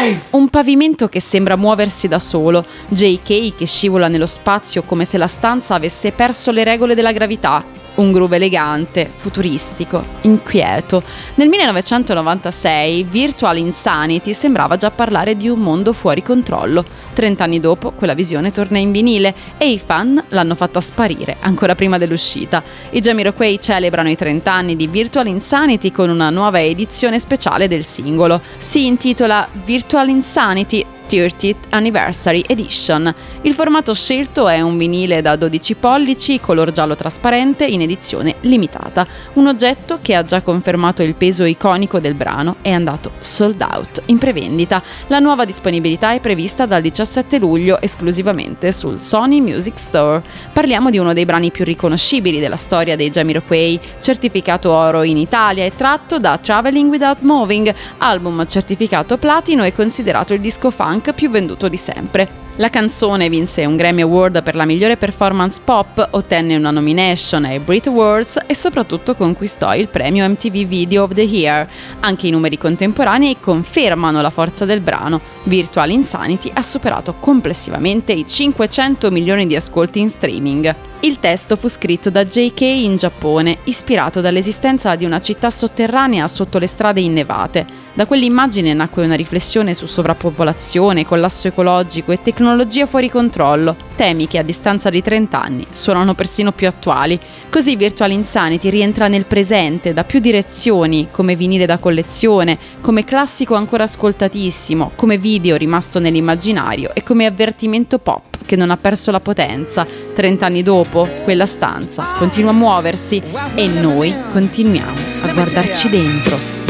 Un pavimento che sembra muoversi da solo, JK che scivola nello spazio come se la stanza avesse perso le regole della gravità. Un groove elegante, futuristico, inquieto. Nel 1996 Virtual Insanity sembrava già parlare di un mondo fuori controllo. 30 anni dopo quella visione torna in vinile e i fan l'hanno fatta sparire ancora prima dell'uscita. I Jamiroquai celebrano i 30 anni di Virtual Insanity con una nuova edizione speciale del singolo. Si intitola Virtual Insanity 30th Anniversary Edition. Il formato scelto è un vinile da 12 pollici color giallo trasparente in edizione limitata, un oggetto che ha già confermato il peso iconico del brano e è andato sold out in prevendita. La nuova disponibilità è prevista dal 17 luglio esclusivamente sul Sony Music Store. Parliamo di uno dei brani più riconoscibili della storia dei Jamiroquai, certificato oro in Italia e tratto da Traveling Without Moving, album certificato platino e considerato il disco funk più venduto di sempre. La canzone vinse un Grammy Award per la migliore performance pop, ottenne una nomination ai Brit Awards e soprattutto conquistò il premio MTV Video of the Year. Anche i numeri contemporanei confermano la forza del brano. Virtual Insanity ha superato complessivamente i 500 milioni di ascolti in streaming. Il testo fu scritto da JK in Giappone, ispirato dall'esistenza di una città sotterranea sotto le strade innevate. Da quell'immagine nacque una riflessione su sovrappopolazione, collasso ecologico e tecnologia fuori controllo, temi che a distanza di 30 anni suonano persino più attuali. Così Virtual Insanity rientra nel presente da più direzioni, come vinile da collezione, come classico ancora ascoltatissimo, come video rimasto nell'immaginario e come avvertimento pop che non ha perso la potenza. 30 anni dopo, quella stanza continua a muoversi e noi continuiamo a guardarci dentro.